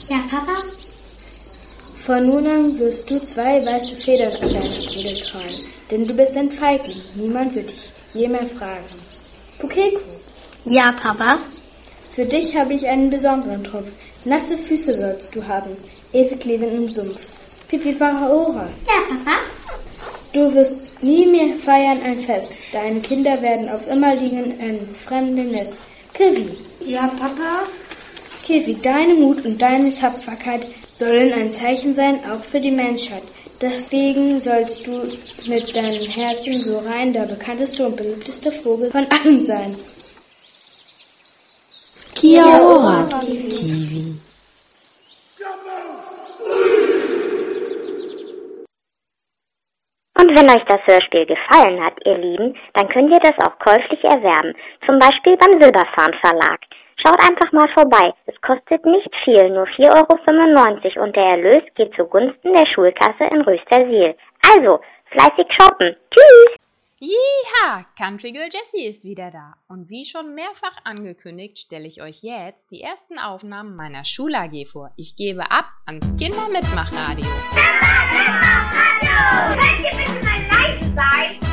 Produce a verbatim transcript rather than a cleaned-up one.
Ja, Papa? Von nun an wirst du zwei weiße Federn an deiner Kehle tragen, denn du bist ein Feigling. Niemand wird dich je mehr fragen. Pukeko. Ja, Papa? Für dich habe ich einen besonderen Trumpf. Nasse Füße sollst du haben, ewig leben im Sumpf. Pipiwaraora. Ja, Papa? Du wirst nie mehr feiern ein Fest. Deine Kinder werden auf immer liegen in einem fremden Nest. Kiwi. Ja, Papa? Kiwi, deine Mut und deine Tapferkeit sollen ein Zeichen sein, auch für die Menschheit. Deswegen sollst du mit deinem Herzen so rein der bekannteste und beliebteste Vogel von allen sein. Kia ora, Kiwi. Und wenn euch das Hörspiel gefallen hat, ihr Lieben, dann könnt ihr das auch käuflich erwerben, zum Beispiel beim Silberfarn Verlag. Schaut einfach mal vorbei, es kostet nicht viel, nur vier Euro fünfundneunzig und der Erlös geht zugunsten der Schulkasse in Röstersiel. Also, fleißig shoppen. Tschüss! Jeha, Country Girl Jessie ist wieder da. Und wie schon mehrfach angekündigt, stelle ich euch jetzt die ersten Aufnahmen meiner Schul-A G vor. Ich gebe ab ans Kindermitmachradio. Mama, Mama, hallo! Könnt ihr bitte mal leise sein?